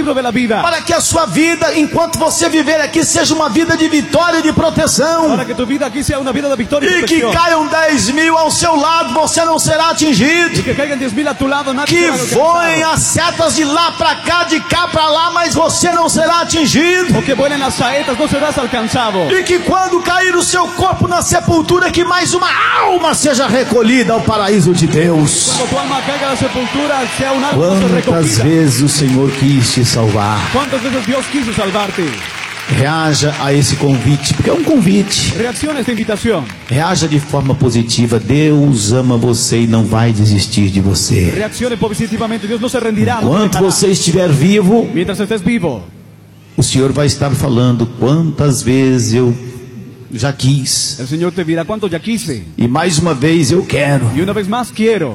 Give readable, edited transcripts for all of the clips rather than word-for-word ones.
libro de la vida. Para que a sua vida, enquanto você viver aqui, seja uma vida de vitória e de proteção. Para que tu vida aquí sea una vida de victoria y E que protección. caiam 10.000 ao seu lado, você não será atingido. Y que caigan 10.000 a tu lado, nadie Que será alcanzado. voem as setas de lá para cá, de cá para lá, mas você não será atingido. O que vuelen las saetas, no serás alcanzado. E que quando cair o seu corpo na sepultura, que mais uma alma seja recolhida ao paraíso de Deus. Cuando tu alma caiga a la sepultura, sea un alma que se Quantas recogida. vezes o Senhor quis te salvar? ¿Cuántas veces Dios quiso salvarte? Reaja a esse convite, porque é um convite. Reacciona a esta invitación. Reaja de forma positiva. Deus ama você e não vai desistir de você. Reaccione positivamente. Dios no se rendirá. No te Enquanto dejará. você estiver vivo, Mientras estés vivo, o Senhor vai estar falando quantas vezes eu já quis. el Señor te dirá cuánto ya quise. E mais uma vez eu quero Y una vez más quiero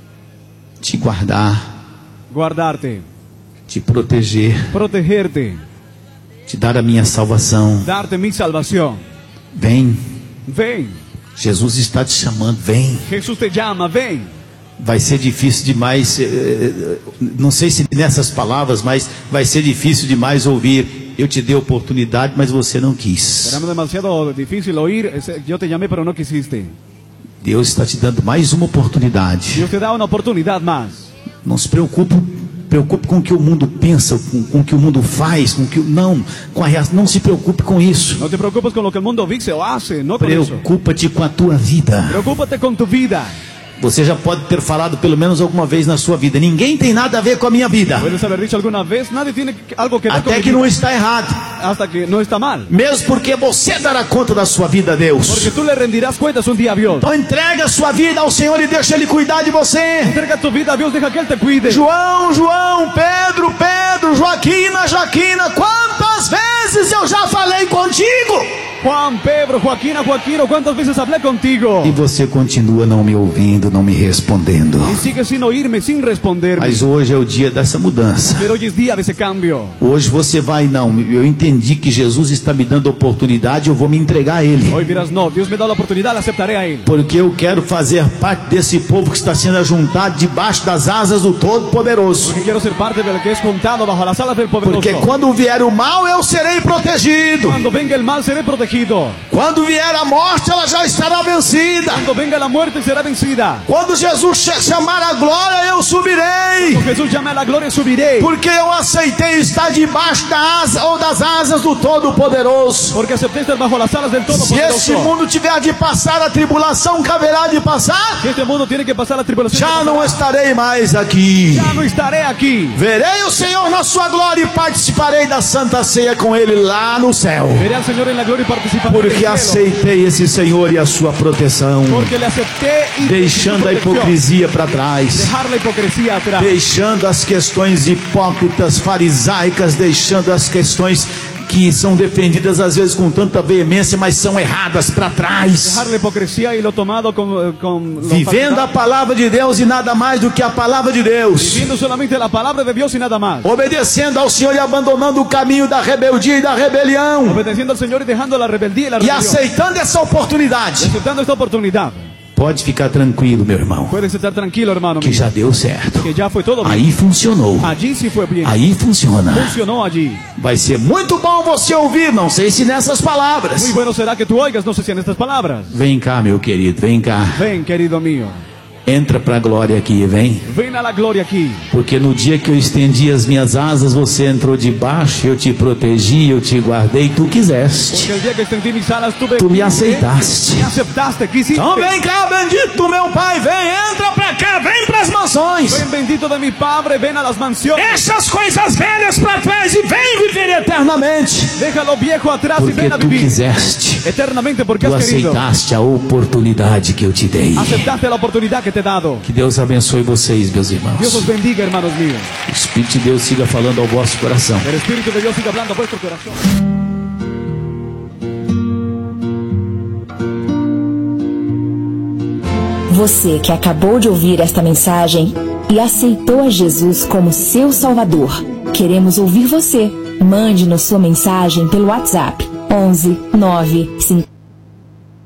te guardar, guardarte, te proteger, protegerte, te dar a minha salvação. darte mi salvación. Vem, Ven. Jesus está te chamando, vem. Jesús te llama, ven. Vai ser difícil demais, não sei se nessas palavras, mas vai ser difícil demais ouvir. Eu te dei oportunidade, mas você não quis. Será demasiado difícil oír. Yo te llamé, pero no quisiste. Deus está te dando mais uma oportunidade. Dios te da una oportunidad más. Não se preocupe com o que o mundo pensa, com o que o mundo faz, com a reação. Não se preocupe com isso. No te preocupes con lo que el mundo dice o hace, no con eso. Preocupa-te com a tua vida. Preocúpate con tu vida. Você já pode ter falado pelo menos alguma vez na sua vida: ninguém tem nada a ver com a minha vida. Puedes haber dicho alguna vez, nadie tiene algo que ver con Até mi que vida. não está errado. Hasta que no está mal. Mesmo porque você dará conta da sua vida a Deus. Porque tú le rendirás cuentas un día a Dios. Então entrega a sua vida ao Senhor e deixa Ele cuidar de você. Entrega tu vida a Dios, deja que Él te cuide. João, Pedro, Joaquina, quantas vezes eu já falei contigo? Juan, Pedro, Joaquina, Joaquino, ¿cuántas veces hablé contigo? E você continua não me ouvindo, não me respondendo. Y sigues sin oírme, sin responderme. Mas hoje é o dia dessa mudança. Pero hoy es día de ese cambio. Hoje você vai, eu entendi que Jesus está me dando oportunidade, eu vou me entregar a Ele. Hoy dirás, no, Dios me da la oportunidad, la aceptaré a Él. Porque eu quero fazer parte desse povo que está sendo ajuntado debaixo das asas do Todo-Poderoso. Porque quiero ser parte de lo que es contado bajo las alas del poderoso. Porque quando vier o mal, eu serei protegido. Cuando venga el mal, seré protegido. Quando vier a morte, ela já estará vencida. Cuando venga la muerte, será vencida. Quando Jesus chamar a glória, eu subirei. Cuando Jesús llame a la gloria, subiré. Porque eu aceitei estar debaixo da asa ou das asas do Todo-Poderoso. Porque acepté estar bajo las alas del Se Todopoderoso. este mundo tiver de passar a tribulação, que haverá de passar, Si este mundo tiene que pasar la tribulación, já não estarei mais aqui. ya no estaré aquí. Verei o Senhor na sua glória e participarei da Santa Ceia com Ele lá no céu. Veré al Señor en la gloria y participaré Porque del cielo. aceitei esse Senhor e a sua proteção. Porque le acepté y Deixando a hipocrisia para trás. dejar la hipocresía atrás. Deixando as questões hipócritas, farisaicas, deixando as questões que são defendidas às vezes com tanta veemência, mas são erradas para trás. Dejar la hipocresía y lo tomado con Vivendo a palavra de Deus e nada mais do que a palavra de Deus. viviendo solamente la palabra de Dios y nada más. Obedecendo ao Senhor e abandonando o caminho da rebeldia e da rebelião. Obedeciendo al Señor y dejando la rebeldía y la E rebelión. aceitando essa oportunidade. Aceptando esta oportunidad. Pode ficar tranquilo, meu irmão, Puedes estar tranquilo, hermano que mío, já deu certo. que ya fue todo bien. Aí funcionou. Allí sí fue bien. Aí funciona. Funcionó allí. Vai ser muito bom você ouvir, não sei se nessas Muy palavras. bueno será que tú oigas, no sé si en estas palabras. Vem cá, meu querido, vem cá. Ven, querido mío. Entra pra glória aqui, vem. Ven a la gloria aquí. Porque no dia que eu estendi as minhas asas, você entrou debaixo, eu te protegi, eu te guardei, tu quiseste. Porque el día que extendí mis alas, Tu me aceitaste. Me aceptaste, quisiste. Então vem cá, bendito meu Pai, vem, entra pra cá, vem pras mansões. Ven, bendito de mi Padre, ven a las mansiones. Deixa as coisas velhas pra trás e vem viver eternamente. Deja lo viejo atrás y Porque ven a tu vivir quiseste. eternamente porque Tu has querido. aceitaste a oportunidade que eu te dei. Aceptaste la oportunidad que te he dado. Que Deus abençoe vocês, meus irmãos. Dios os bendiga, hermanos míos. O Espírito de Deus siga falando ao vosso coração. El Espíritu de Dios siga hablando a vuestro corazón. Você que acabou de ouvir esta mensagem e aceitou a Jesus como seu Salvador, queremos ouvir você. Mande-nos sua mensagem pelo WhatsApp 11 9 5